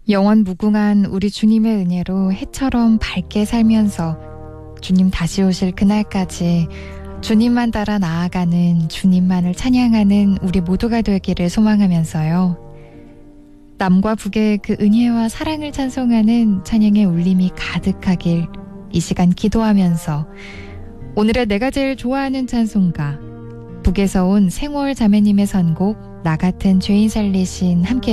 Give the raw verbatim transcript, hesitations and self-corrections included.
영원 무궁한 우리 주님의 은혜로 해처럼 밝게 살면서 주님 다시 오실 그날까지 주님만 따라 나아가는, 주님만을 찬양하는 우리 모두가 되기를 소망하면서요. 남과 북의 그 은혜와 사랑을 찬송하는 찬양의 울림이 가득하길 이 시간 기도하면서 오늘의 내가 제일 좋아하는 찬송가, 북에서 온 생월 자매님의 선곡 나 같은 죄인 살리신 함께